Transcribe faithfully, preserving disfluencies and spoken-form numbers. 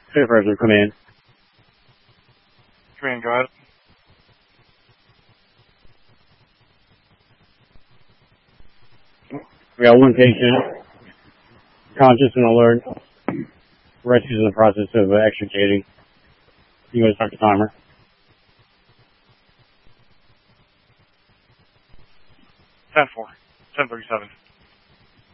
Fifth Rescue, come in. Command, go ahead. We got one patient, conscious and alert. Rescue's in the process of uh, extricating. You want to start the timer? ten four. ten thirty-seven.